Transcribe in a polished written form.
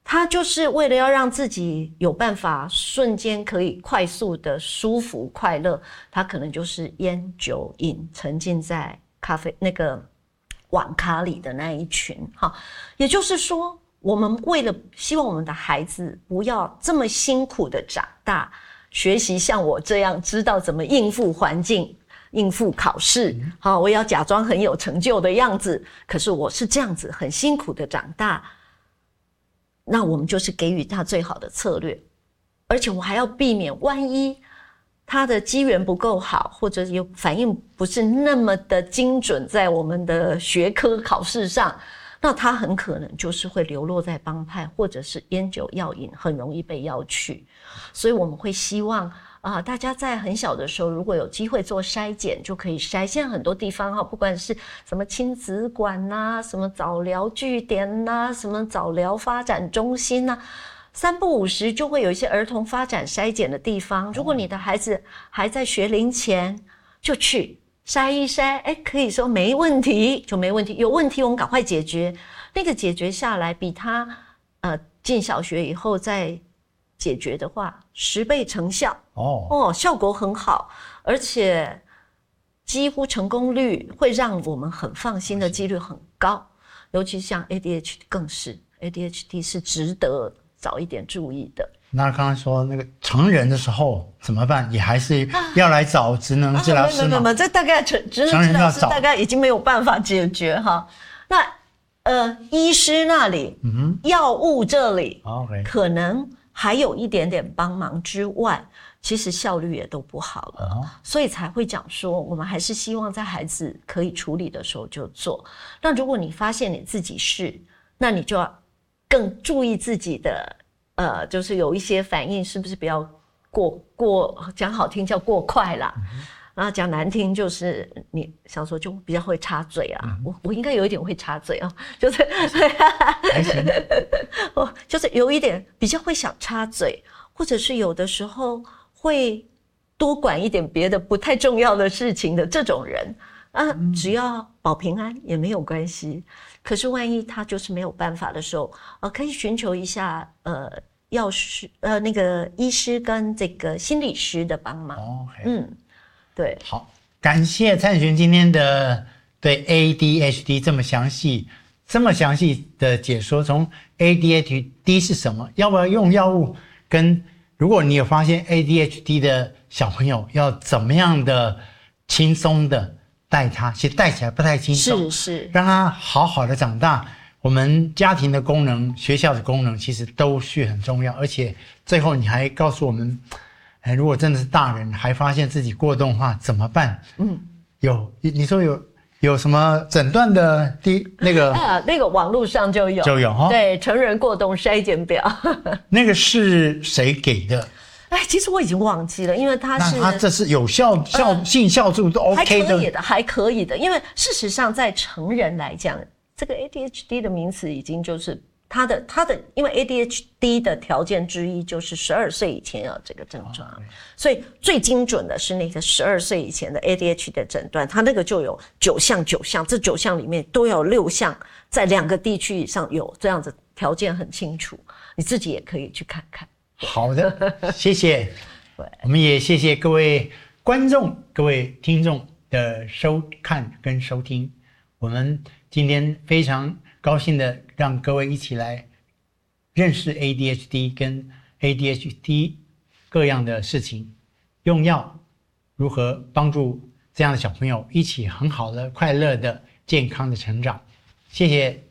他就是为了要让自己有办法瞬间可以快速的舒服快乐，他可能就是烟酒瘾沉浸在咖啡那个网咖里的那一群。也就是说，我们为了希望我们的孩子不要这么辛苦的长大，学习像我这样知道怎么应付环境应付考试，我也要假装很有成就的样子，可是我是这样子很辛苦的长大，那我们就是给予他最好的策略，而且我还要避免万一他的机缘不够好，或者有反应不是那么的精准在我们的学科考试上，那他很可能就是会流落在帮派或者是烟酒药瘾，很容易被要去。所以我们会希望大家在很小的时候如果有机会做筛检就可以筛。现在很多地方不管是什么亲子馆啊，什么早疗据点啊，什么早疗发展中心啊，3不5时就会有一些儿童发展筛检的地方。如果你的孩子还在学龄前，就去筛一筛，可以说没问题就没问题，有问题我们赶快解决。那个解决下来比他进小学以后再解决的话10倍成效。效果很好，而且几乎成功率会让我们很放心的几率很高。尤其像 ADHD 更是 ADHD 是值得早一点注意的。 那刚刚说那个成人的时候怎么办？也还是要来找职能治疗师吗？ 没，这大概职能治疗师大概已经没有办法解决哈。那医师那里，药物这里，可能还有一点点帮忙之外，其实效率也都不好了，所以才会讲说，我们还是希望在孩子可以处理的时候就做。那如果你发现你自己是，那你就要更注意自己的。就是有一些反应是不是不要过讲好听叫过快啦，然后讲难听就是你想说就比较会插嘴啊，我应该有一点会插嘴啊，就是还行就是有一点比较会想插嘴，或者是有的时候会多管一点别的不太重要的事情的这种人只要保平安也没有关系。可是万一他就是没有办法的时候，可以寻求一下药师那个医师跟这个心理师的帮忙。对。 好，感谢蔡璇今天的对 ADHD 这么详细的解说，从 ADHD 是什么，要不要用药物，跟如果你有发现 ADHD 的小朋友要怎么样的轻松的带他，其实带起来不太轻松， 是让他好好的长大。我们家庭的功能、学校的功能其实都是很重要，而且最后你还告诉我们，如果真的是大人还发现自己过动的话怎么办？你说有什么诊断的那个网络上就有对，成人过动筛检表那个是谁给的？ 其实我已经忘记了，因为他这是有效性效度都 OK 的， 还可以的。因为事实上在成人来讲，这个 ADHD 的名词已经就是他的，因为 ADHD 的条件之一就是12岁以前有这个症状，所以最精准的是那个12岁以前的 ADHD 的诊断，他那个就有9项，这9项里面都有6项在2个地区以上有这样子，条件很清楚，你自己也可以去看看。 好的，谢谢。我们也谢谢各位观众、各位听众的收看跟收听。我们今天非常高兴的让各位一起来认识 ADHD 跟 ADHD 各样的事情，用药如何帮助这样的小朋友一起很好的、快乐的、健康的成长。谢谢